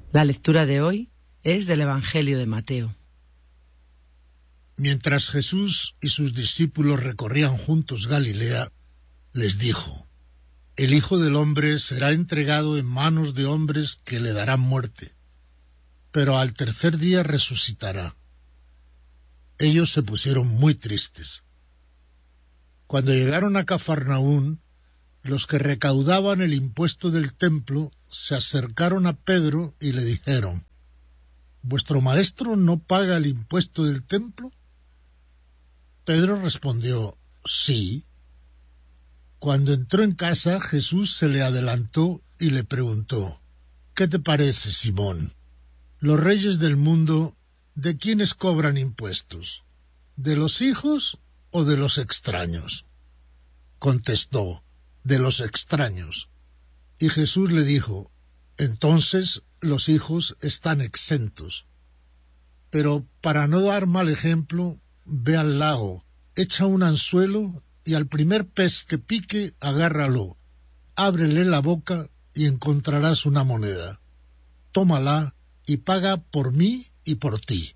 La lectura de hoy es del Evangelio de Mateo. Mientras Jesús y sus discípulos recorrían juntos Galilea, les dijo: El Hijo del Hombre será entregado en manos de hombres que le darán muerte, pero al tercer día resucitará. Ellos se pusieron muy tristes. Cuando llegaron a Cafarnaún, los que recaudaban el impuesto del templo se acercaron a Pedro y le dijeron: ¿Vuestro maestro no paga el impuesto del templo? Pedro respondió: Sí. Cuando entró en casa, Jesús se le adelantó y le preguntó: ¿Qué te parece, Simón? Los reyes del mundo, ¿de quiénes cobran impuestos? ¿De los hijos o de los extraños? Contestó: de los extraños. Y Jesús le dijo: entonces los hijos están exentos. Pero para no dar mal ejemplo, ve al lago, echa un anzuelo y al primer pez que pique, agárralo, ábrele la boca y encontrarás una moneda. Tómala y paga por mí y por ti.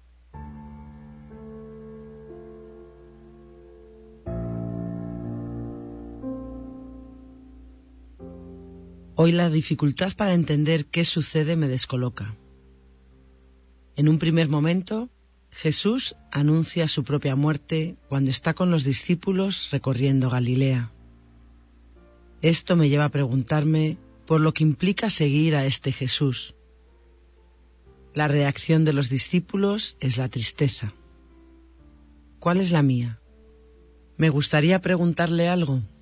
Hoy la dificultad para entender qué sucede me descoloca. En un primer momento, Jesús anuncia su propia muerte cuando está con los discípulos recorriendo Galilea. Esto me lleva a preguntarme por lo que implica seguir a este Jesús. La reacción de los discípulos es la tristeza. ¿Cuál es la mía? Me gustaría preguntarle algo.